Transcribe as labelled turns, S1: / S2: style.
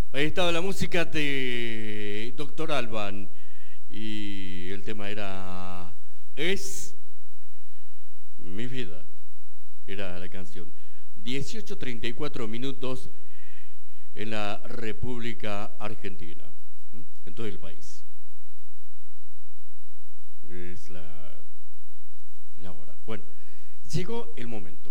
S1: Ahí estaba la música de Doctor Alban y el tema era Es mi vida, era la canción. 18:34 en la República Argentina, en todo el país. Es la hora. Bueno, llegó el momento.